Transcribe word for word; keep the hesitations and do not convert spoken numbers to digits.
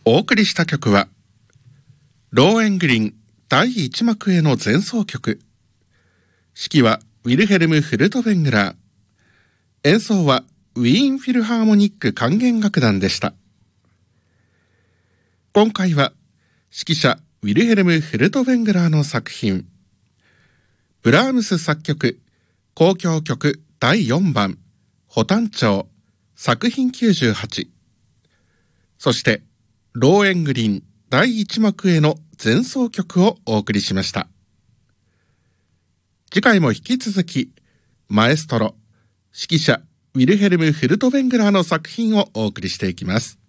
お送りした曲はローエングリンだいいち幕への前奏曲。指揮はウィルヘルム・フルトヴェングラー。演奏はウィーンフィルハーモニック管弦楽団でした。今回は指揮者ウィルヘルム・フルトヴェングラーの作品、ブラームス作曲交響曲だいよんばんホタン調作品きゅうじゅうはち、そしてローエングリンだいいち幕への前奏曲をお送りしました。次回も引き続きマエストロ指揮者ウィルヘルム・フルトヴェングラーの作品をお送りしていきます。